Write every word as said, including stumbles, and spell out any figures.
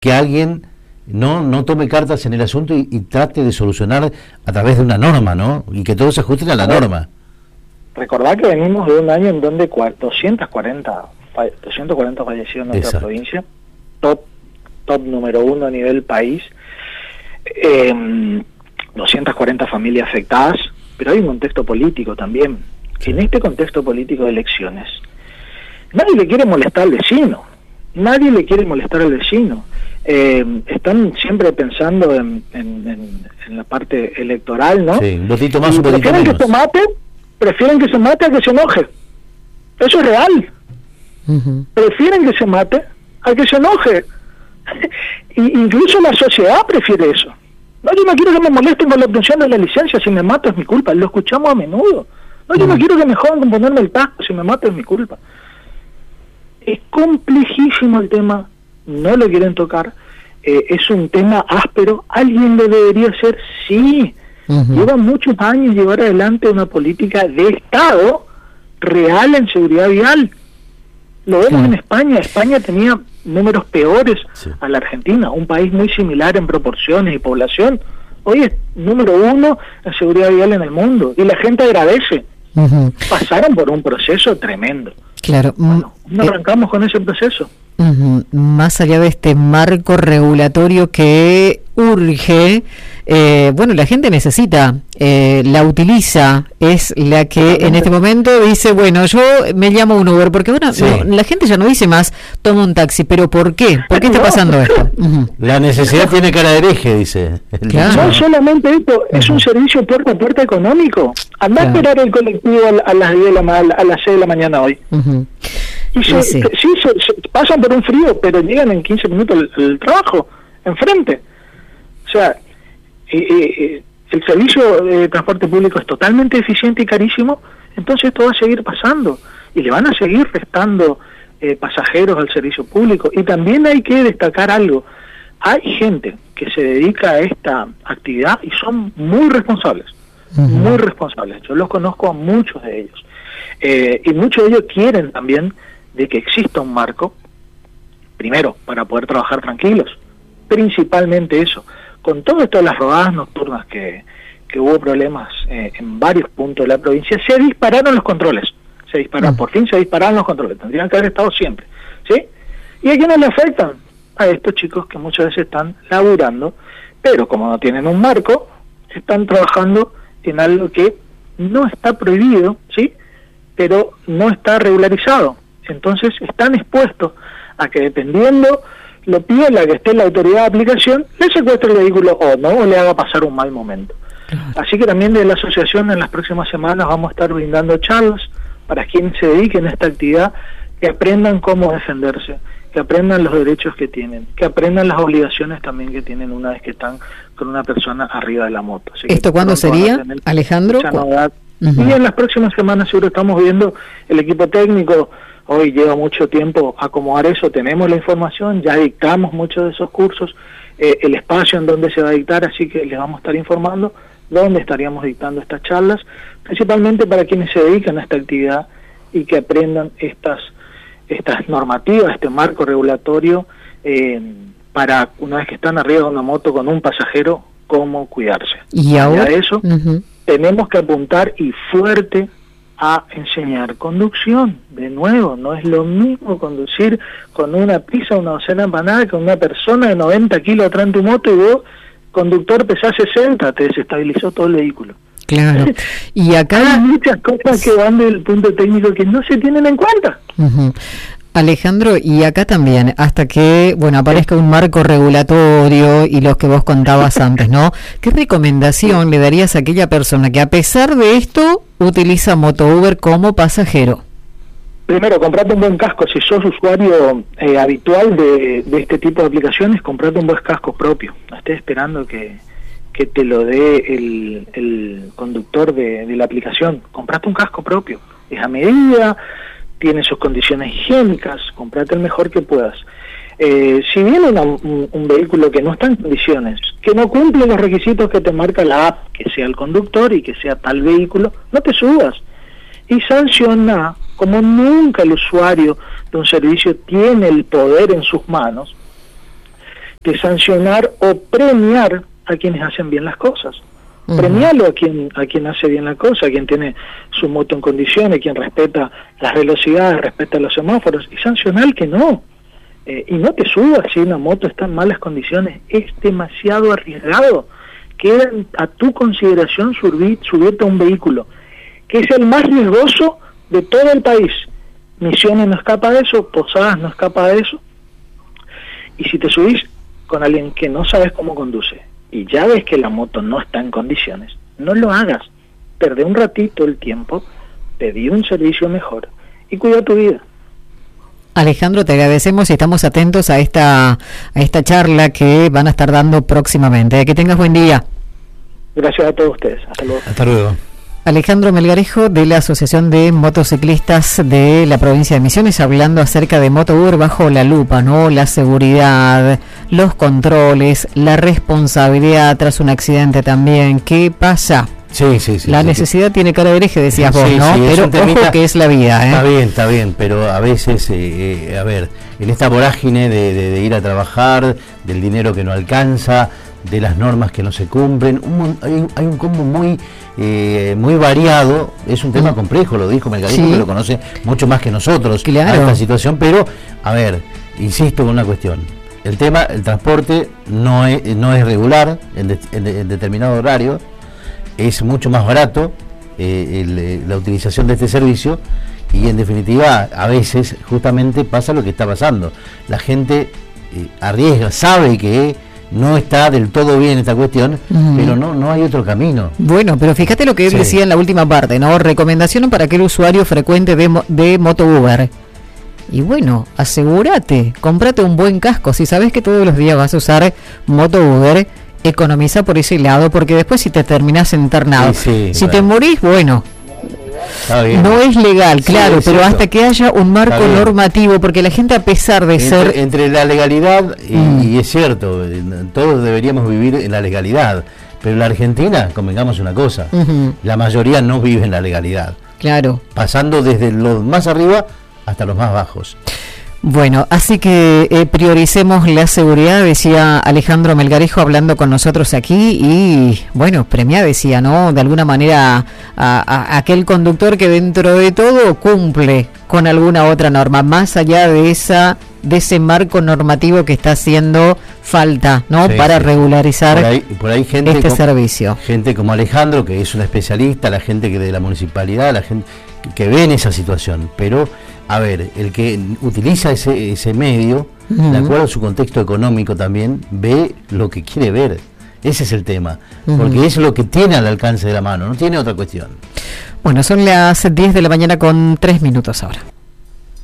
que alguien no no tome cartas en el asunto y, y trate de solucionar a través de una norma, ¿no? Y que todos se ajusten a la norma. Recordad que venimos de un año en donde doscientos cuarenta fallecidos en nuestra Exacto. provincia, top top número uno a nivel país, eh, doscientas cuarenta familias afectadas, pero hay un contexto político también. En este contexto político de elecciones, nadie le quiere molestar al vecino, nadie le quiere molestar al vecino. Eh, están siempre pensando en, en, en, en la parte electoral, ¿no? Sí, un votito más, y un votito prefieren menos. que se mate, prefieren que se mate a que se enoje. Eso es real. Uh-huh. Prefieren que se mate a que se enoje. Y, incluso la sociedad prefiere eso. No, yo no quiero que me molesten con la obtención de la licencia, si me mato es mi culpa, lo escuchamos a menudo. No, yo uh-huh. no quiero que me jodan con ponerme el casco, si me mato es mi culpa. Es complejísimo el tema, no lo quieren tocar, eh, es un tema áspero, alguien lo debería hacer, sí. Uh-huh. Lleva muchos años llevar adelante una política de Estado real en seguridad vial. Lo vemos uh-huh. en España, España tenía números peores sí. a la Argentina, un país muy similar en proporciones y población. Hoy es número uno en seguridad vial en el mundo y la gente agradece. Uh-huh. Pasaron por un proceso tremendo. Claro. Bueno, no arrancamos eh, con ese proceso. Uh-huh. Más allá de este marco regulatorio que urge, eh, bueno, la gente necesita, eh, la utiliza, es la que en este momento dice, bueno, yo me llamo un Uber, porque ahora sí. no, la gente ya no dice más, toma un taxi, pero ¿por qué? ¿Por qué está pasando esto? Uh-huh. La necesidad tiene cara de hereje, dice. Claro. No solamente esto, es uh-huh. un servicio puerta a puerta económico. Andá claro. a esperar el colectivo a, a las diez de la, a las seis de la mañana hoy. Uh-huh. Y se, sí, sí se, se pasan por un frío, pero llegan en quince minutos al trabajo, enfrente. O sea, eh, eh, el servicio de transporte público es totalmente eficiente y carísimo, entonces esto va a seguir pasando y le van a seguir restando eh, pasajeros al servicio público. Y también hay que destacar algo, hay gente que se dedica a esta actividad y son muy responsables, uh-huh. muy responsables. Yo los conozco a muchos de ellos. Eh, y muchos de ellos quieren también de que exista un marco, primero, para poder trabajar tranquilos, principalmente eso. Con todo esto de las rodadas nocturnas que, que hubo problemas eh, en varios puntos de la provincia, se dispararon los controles, se dispararon, mm. por fin se dispararon los controles, tendrían que haber estado siempre, ¿sí? ¿Y a quiénes le afectan? A estos chicos que muchas veces están laburando, pero como no tienen un marco, están trabajando en algo que no está prohibido, ¿sí?, pero no está regularizado. Entonces están expuestos a que, dependiendo lo piola que esté la autoridad de aplicación, le secuestre el vehículo o no, o le haga pasar un mal momento. Así que también de la asociación en las próximas semanas vamos a estar brindando charlas para quienes se dediquen a esta actividad, que aprendan cómo defenderse, que aprendan los derechos que tienen, que aprendan las obligaciones también que tienen una vez que están con una persona arriba de la moto. Así ¿Esto cuándo sería, Alejandro? Uh-huh. Y en las próximas semanas seguro estamos viendo el equipo técnico. Hoy lleva mucho tiempo acomodar eso, tenemos la información, ya dictamos muchos de esos cursos, eh, el espacio en donde se va a dictar, así que les vamos a estar informando dónde estaríamos dictando estas charlas, principalmente para quienes se dedican a esta actividad y que aprendan estas estas normativas, este marco regulatorio, eh, para una vez que están arriba de una moto con un pasajero, cómo cuidarse. Y ahora eso uh-huh. tenemos que apuntar y fuerte a enseñar conducción. De nuevo, no es lo mismo conducir con una pizza, una docena de empanadas, con una persona de noventa kilos atrás en tu moto y vos, conductor, pesás sesenta, te desestabilizó todo el vehículo. Claro. Y acá hay muchas cosas que van del punto técnico que no se tienen en cuenta. Uh-huh. Alejandro, y acá también, hasta que, bueno, aparezca un marco regulatorio y los que vos contabas antes, ¿no? ¿Qué recomendación le darías a aquella persona que, a pesar de esto, utiliza Moto Uber como pasajero? Primero, comprate un buen casco. Si sos usuario eh, habitual de, de este tipo de aplicaciones, comprate un buen casco propio. No estés esperando que, que te lo dé el, el conductor de, de la aplicación. Comprate un casco propio. Es a medida, tiene sus condiciones higiénicas, comprate el mejor que puedas. Eh, si viene una, un, un vehículo que no está en condiciones, que no cumple los requisitos que te marca la app, que sea el conductor y que sea tal vehículo, no te subas. Y sanciona, como nunca el usuario de un servicio tiene el poder en sus manos, de sancionar o premiar a quienes hacen bien las cosas. Uh-huh. Premiarlo a quien a quien hace bien la cosa, a quien tiene su moto en condiciones, quien respeta las velocidades, respeta los semáforos, y sancionar al que no. Eh, y no te subas si una moto está en malas condiciones, es demasiado arriesgado. Queda a tu consideración subir, subirte a un vehículo que es el más riesgoso de todo el país. Misiones no escapa de eso, Posadas no escapa de eso. Y si te subís con alguien que no sabes cómo conduce y ya ves que la moto no está en condiciones, no lo hagas. Perdé un ratito el tiempo, pedí un servicio mejor y cuida tu vida. Alejandro, te agradecemos y estamos atentos a esta a esta charla que van a estar dando próximamente. Que tengas buen día. Gracias a todos ustedes. Hasta luego. Hasta luego. Alejandro Melgarejo, de la Asociación de Motociclistas de la provincia de Misiones, hablando acerca de MotoUber bajo la lupa, ¿no? La seguridad, los controles, la responsabilidad tras un accidente también. ¿Qué pasa? Sí, sí, sí. La sí, necesidad sí. tiene cara de hereje, decías vos, sí, ¿no? Sí, pero temita, ojo que es la vida, ¿eh? Está bien, está bien, pero a veces, eh, eh, a ver, en esta vorágine de, de, de ir a trabajar, del dinero que no alcanza, de las normas que no se cumplen, un, hay, hay un combo muy eh, muy variado, es un tema complejo, lo dijo Melgarejo, sí, que lo conoce mucho más que nosotros, claro, a esta situación, pero, a ver, insisto con una cuestión, el tema, el transporte no es, no es regular en, de, en, de, en determinado horario, es mucho más barato eh, el, la utilización de este servicio y en definitiva a veces justamente pasa lo que está pasando, la gente eh, arriesga, sabe que no está del todo bien esta cuestión, uh-huh, pero no no hay otro camino. Bueno, pero fíjate lo que él sí. decía en la última parte, ¿no? Recomendación para aquel usuario frecuente de, de MotoUber. Y bueno, asegúrate, cómprate un buen casco. Si sabes que todos los días vas a usar MotoUber, economiza por ese lado, porque después si te terminás internado, sí, sí, si claro. te morís, bueno, no es legal, claro, sí, pero hasta que haya un marco normativo, porque la gente, a pesar de entre, ser... Entre la legalidad, y, mm. y es cierto, todos deberíamos vivir en la legalidad, pero en la Argentina, convengamos una cosa, uh-huh, la mayoría no vive en la legalidad. Claro. Pasando desde los más arriba hasta los más bajos. Bueno, así que eh, prioricemos la seguridad, decía Alejandro Melgarejo hablando con nosotros aquí, y bueno, premia, decía, ¿no? De alguna manera a, a, a aquel conductor que dentro de todo cumple con alguna otra norma, más allá de esa de ese marco normativo que está haciendo falta, ¿no? Sí, para sí. regularizar por ahí, por ahí gente este como, servicio. Gente como Alejandro, que es una especialista, la gente que de la municipalidad, la gente que ve en esa situación, pero a ver, el que utiliza ese, ese medio, uh-huh, de acuerdo a su contexto económico también, ve lo que quiere ver. Ese es el tema, uh-huh, porque es lo que tiene al alcance de la mano, no tiene otra cuestión. Bueno, son las diez de la mañana con tres minutos ahora.